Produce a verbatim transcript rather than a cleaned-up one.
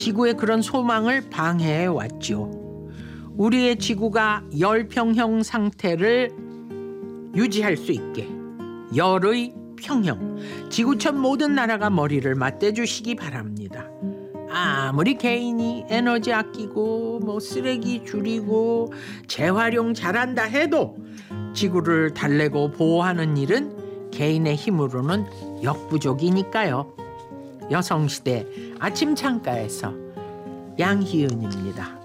지구의 그런 소망을 방해해 왔죠. 우리의 지구가 열평형 상태를 유지할 수 있게 열의 평형, 지구촌 모든 나라가 머리를 맞대주시기 바랍니다. 아무리 개인이 에너지 아끼고 뭐 쓰레기 줄이고 재활용 잘한다 해도 지구를 달래고 보호하는 일은 개인의 힘으로는 역부족이니까요. 여성시대 아침 창가에서 양희은입니다.